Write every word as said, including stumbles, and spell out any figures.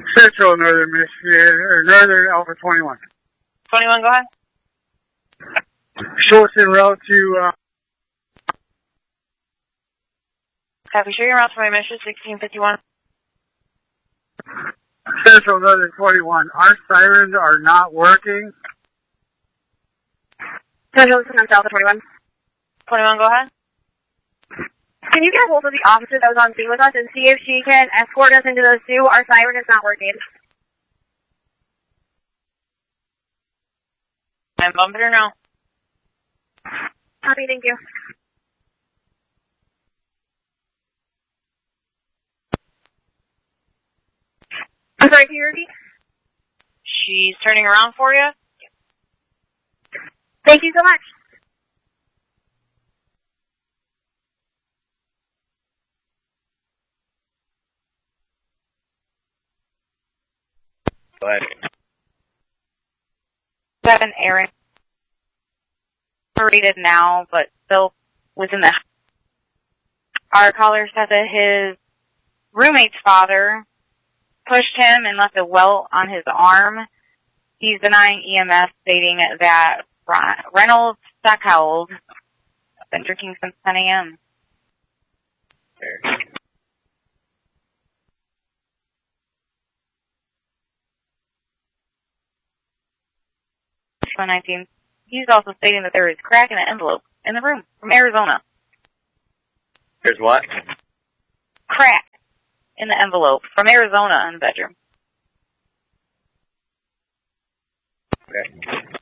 Central Northern Michigan, or Northern Alpha twenty-one. twenty-one, go ahead. Shorts en route to, uh, Copy, sure you're out to my mission, sixteen fifty-one. Central Northern twenty-one. Our sirens are not working. Central, this is Alpha twenty-one. twenty-one, go ahead. Can you get a hold of the officer that was on scene with us and see if she can escort us into those two? Our siren is not working. I'm bumping her now. Copy, thank you. I'm sorry, can you repeat? She's turning around for you. Thank you so much. Go ahead. Seven, Aaron. Rated now, but still within the... Our caller said that his roommate's father pushed him and left a welt on his arm. He's denying E M S, stating that Reynolds Stackhold has been drinking since ten a.m. twenty nineteen. He's also stating that there is crack in an envelope in the room from Arizona. There's what? Crack in the envelope from Arizona in the bedroom. Okay.